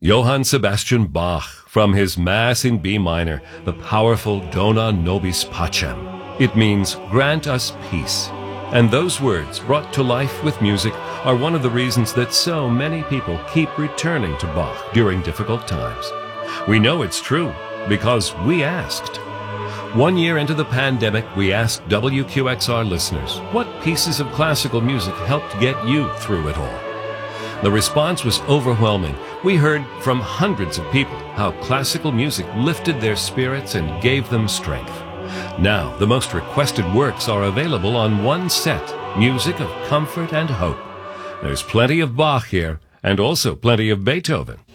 Johann Sebastian Bach, from his Mass in B minor, the powerful Dona Nobis Pacem. It means, grant us peace. And those words, brought to life with music, are one of the reasons that so many people keep returning to Bach during difficult times. We know it's true because we asked. 1 year into the pandemic, we asked WQXR listeners, what pieces of classical music helped get you through it all? The response was overwhelming. We heard from hundreds of people how classical music lifted their spirits and gave them strength. Now, the most requested works are available on one set, music of comfort and hope. There's plenty of Bach here, and also plenty of Beethoven.